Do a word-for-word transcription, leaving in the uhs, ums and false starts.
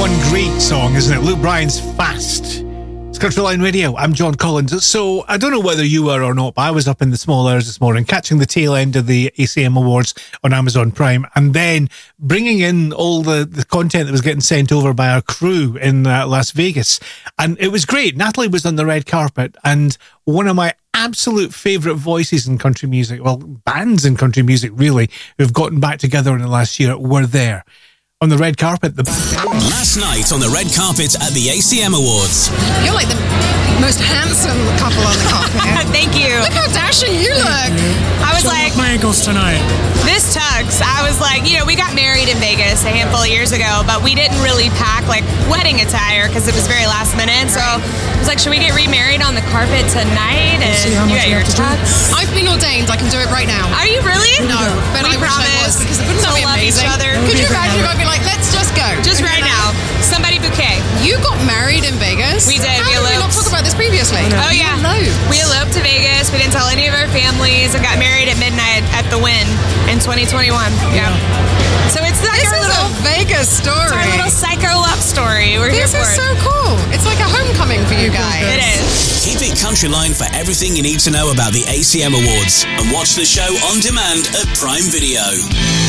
One great song, isn't it? Luke Bryan's Fast. It's Country Line Radio. I'm John Collins. So I don't know whether you were or not, but I was up in the small hours this morning catching the tail end of the A C M Awards on Amazon Prime, and then bringing in all the, the content that was getting sent over by our crew in uh, Las Vegas. And it was great. Natalie was on the red carpet, and one of my absolute favourite voices in country music, well, bands in country music really, who've gotten back together in the last year, were there. On the red carpet. The Last night on the red carpet at the A C M Awards. You're like the most handsome couple on the carpet. Thank you. Look how dashing you look. I was Show like, my ankles tonight. this tugs. I was like, you know, we got married in Vegas a handful of years ago, but we didn't really pack like wedding attire because it was very last minute. So I was like, should we get remarried on the carpet tonight? And see how you much got you your have to do. tux. I've been ordained. I can do it right now. Are you really? No, but we I wish I promise was, because wouldn't to that be love each amazing? other. Could you It'd be imagine if great. I'd be like, let's just go? Just And right you're now. like, Somebody bouquet. You got married in Vegas? We did. How We did we not eloped. talk about this previously? Oh, You yeah. eloped. We eloped to Vegas. We didn't tell any of our families and got married at midnight at the Wynn in twenty twenty-one. Yeah. So it's like This our is little, a Vegas story. it's our little psycho love story. We're This here for is it. so cool. It's like a homecoming for you guys. It is. Keep it Country Line for everything you need to know about the A C M Awards, and watch the show on demand at Prime Video.